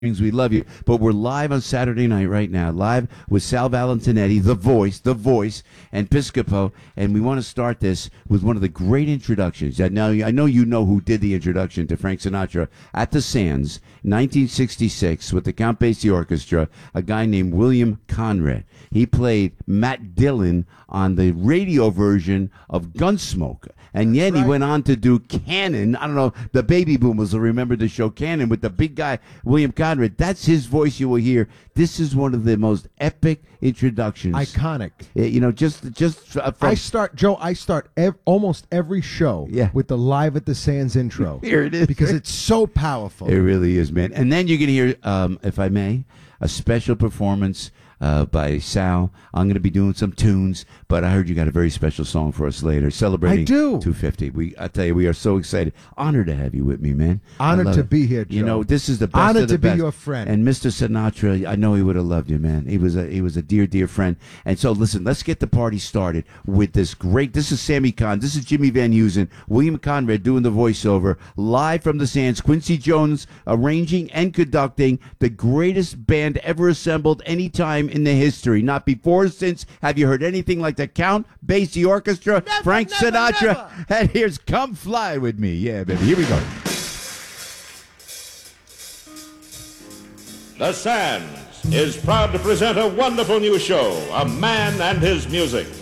We love you. But we're live on Saturday night right now, live with Sal Valentinetti, the voice, and Piscopo. And we want to start this with one of the great introductions. Now, I know you know who did the introduction to Frank Sinatra at the Sands, 1966, with the Count Basie Orchestra, a guy named William Conrad. He played Matt Dillon on the radio version of Gunsmoke. And yet he went on to do Cannon. I don't know, the baby boomers will remember the show Cannon with the big guy, William Conrad. That's his voice you will hear. This is one of the most epic introductions. Iconic. I start almost every show with the Live at the Sands intro. Here it is. Because it's so powerful. It really is, man. And then you can hear, if I may, a special performance by Sal. I'm going to be doing some tunes, but I heard you got a very special song for us later, celebrating I do. 250. I tell you, we are so excited. Honored to have you with me, man. Honored to be here, Joe. You know, this is the best Honored of the to be best. your friend. And Mr. Sinatra, I know he would have loved you, man. He was a dear, dear friend. And so, listen, let's get the party started with this great. This is Sammy Kahn. This is Jimmy Van Heusen. William Conrad doing the voiceover live from the Sands. Quincy Jones arranging and conducting the greatest band ever assembled any time in the history. Not before or since. Have you heard anything like the Count Basie Orchestra? Never, Frank never, Sinatra. never. And here's Come Fly With Me. Yeah, baby. Here we go. The Sands is proud to present a wonderful new show, A Man and His Music.